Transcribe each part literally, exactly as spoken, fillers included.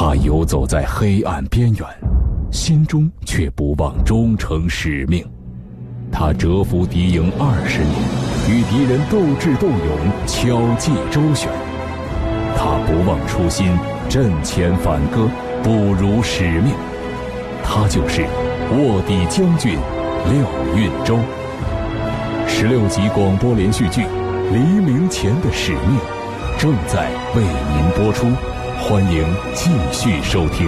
他游走在黑暗边缘，心中却不忘忠诚使命。他蛰伏敌营二十年，与敌人斗智斗勇，巧计周旋。他不忘初心，阵前反戈，不辱使命。他就是卧底将军廖运周。十六集广播连续剧《黎明前的使命》正在为您播出，欢迎继续收听。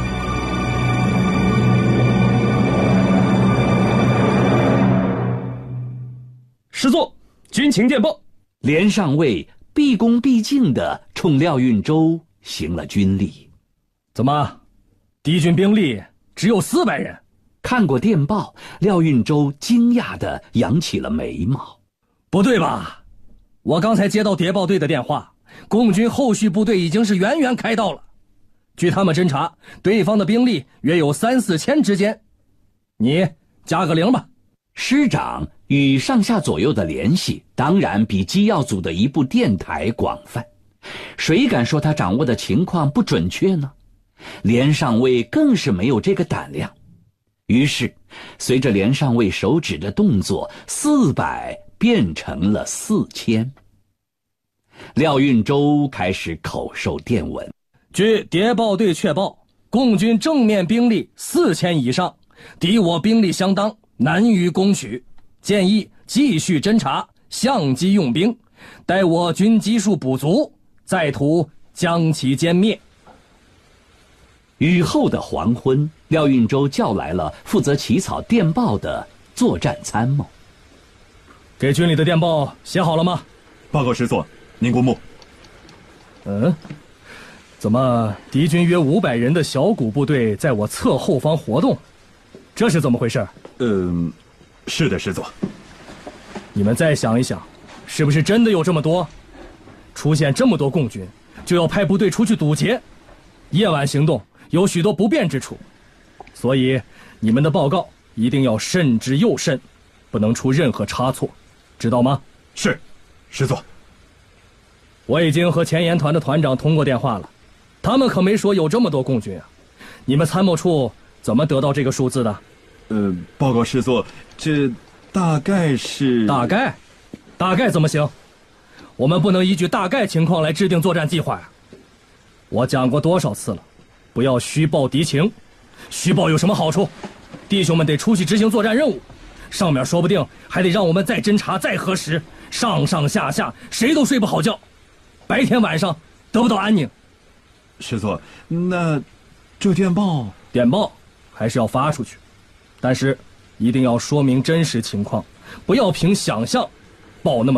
师座，军情电报。 连上尉毕恭毕敬地冲廖运周行了军礼。 怎么，敌军兵力只有四百人？ 看过电报，廖运周惊讶地扬起了眉毛。 不对吧？我刚才接到谍报队的电话，共军后续部队已经是远远开到了。据他们侦查，对方的兵力约有三四千之间。你加个零吧。 师长与上下左右的联系当然比机要组的一部电台广泛，谁敢说他掌握的情况不准确呢？连上尉更是没有这个胆量。于是随着连上尉手指的动作，四百变成了四千。廖运周开始口授电文。 据谍报队确报，共军正面兵力四千以上，敌我兵力相当，难于攻取，建议继续侦察，相机用兵，待我军基数补足，再图将其歼灭。 雨后的黄昏，廖运周叫来了负责起草电报的作战参谋。 给军里的电报写好了吗？ 报告师座，您过目。 嗯，怎么敌军约五百人的小股部队在我侧后方活动？这是怎么回事？ 嗯，是的，师座。 你们再想一想，是不是真的有这么多？出现这么多共军，就要派部队出去堵截。夜晚行动有许多不便之处，所以你们的报告一定要慎之又慎，不能出任何差错，知道吗？ 是，师座。 我已经和前沿团的团长通过电话了，他们可没说有这么多共军啊。你们参谋处怎么得到这个数字的？ 呃，报告师座，这大概是…… 大概？大概怎么行？我们不能依据大概情况来制定作战计划呀。我讲过多少次了，不要虚报敌情。虚报有什么好处？弟兄们得出去执行作战任务，上面说不定还得让我们再侦查再核实，上上下下谁都睡不好觉，白天晚上得不到安宁。 师座，那这电报…… 电报还是要发出去，但是一定要说明真实情况，不要凭想象报那么